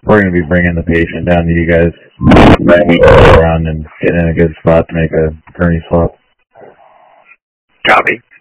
We're going to be bringing the patient down to you guys around and get in a good spot to make a gurney swap. Copy.